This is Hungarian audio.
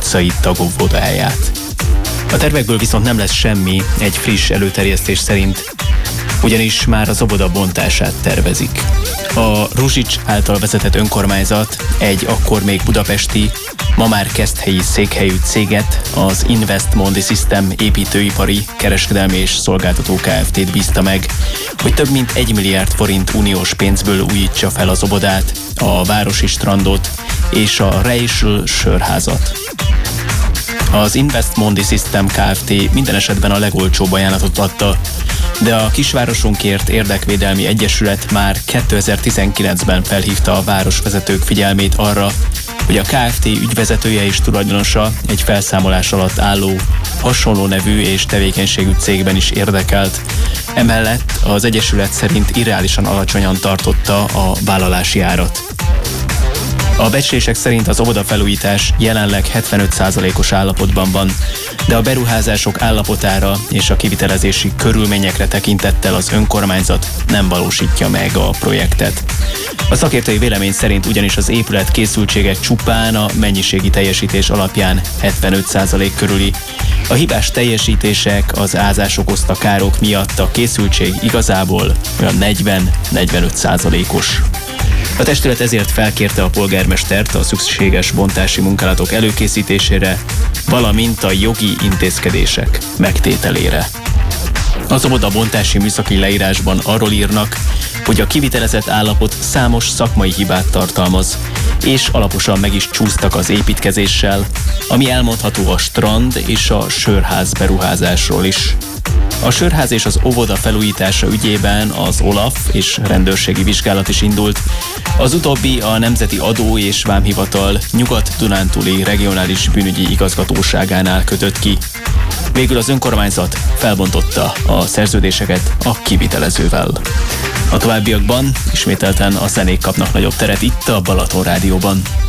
utcai tagóvodáját. A tervekből viszont nem lesz semmi egy friss előterjesztés szerint, ugyanis már az óvoda bontását tervezik. A Ruzsics által vezetett önkormányzat egy akkor még budapesti, ma már keszthelyi székhelyű céget, az Invest Mondi System építőipari, kereskedelmi és szolgáltató Kft-t bízta meg, hogy több mint 1 milliárd forint uniós pénzből újítsa fel az óvodát, a városi strandot és a Reischl sörházat. Az Invest Mondi System Kft. Minden esetben a legolcsóbb ajánlatot adta, de a Kisvárosunkért Érdekvédelmi Egyesület már 2019-ben felhívta a városvezetők figyelmét arra, hogy a Kft. Ügyvezetője és tulajdonosa egy felszámolás alatt álló, hasonló nevű és tevékenységű cégben is érdekelt. Emellett az Egyesület szerint irreálisan alacsonyan tartotta a vállalási árat. A becslések szerint az óvodafelújítás jelenleg 75%-os állapotban van, de a beruházások állapotára és a kivitelezési körülményekre tekintettel az önkormányzat nem valósítja meg a projektet. A szakértői vélemény szerint ugyanis az épület készültsége csupán a mennyiségi teljesítés alapján 75% körüli. A hibás teljesítések, az ázás okozta károk miatt a készültség igazából olyan 40-45%-os. A testület ezért felkérte a polgármestert a szükséges bontási munkálatok előkészítésére, valamint a jogi intézkedések megtételére. Az óvodabontási műszaki leírásban arról írnak, hogy a kivitelezett állapot számos szakmai hibát tartalmaz, és alaposan meg is csúsztak az építkezéssel, ami elmondható a strand és a sörház beruházásról is. A sörház és az óvoda felújítása ügyében az OLAF és rendőrségi vizsgálat is indult. Az utóbbi a Nemzeti Adó- és Vámhivatal Nyugat-Dunántúli Regionális Bűnügyi Igazgatóságánál kötött ki. Végül az önkormányzat felbontotta a szerződéseket a kivitelezővel. A továbbiakban ismételten a zenék kapnak nagyobb teret itt a Balaton Rádióban.